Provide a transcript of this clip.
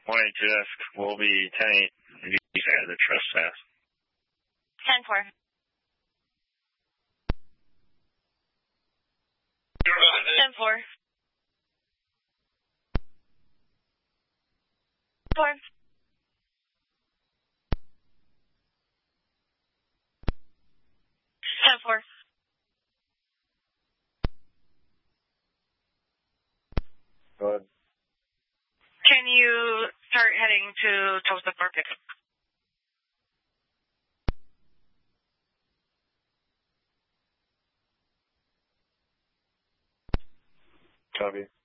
Morning, Jessica. We'll be 10-8 visa the trespass. 10-4. 10-4. 4. 10-4. Go ahead. Can you start heading to Tulsa for pickup? Copy.